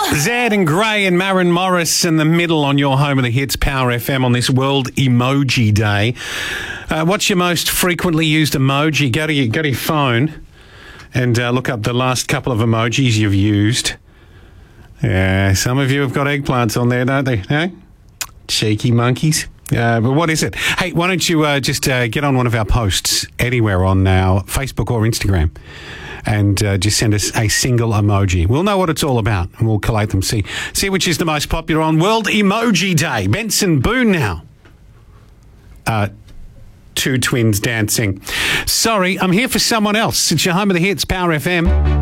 Zed and Gray and Maren Morris in the middle on your home of the hits, Power FM, on this World Emoji Day. What's your most frequently used emoji? Go to your phone and look up the last couple of emojis you've used. Yeah, some of you have got eggplants on there, don't they? Eh? Cheeky monkeys. But what is it? Hey, why don't you just get on one of our posts anywhere on our Facebook or Instagram and just send us a single emoji. We'll know what it's all about and we'll collate them. See which is the most popular on World Emoji Day. Benson Boone now. Two twins dancing. Sorry, I'm here for someone else. It's your home of the hits, Power FM.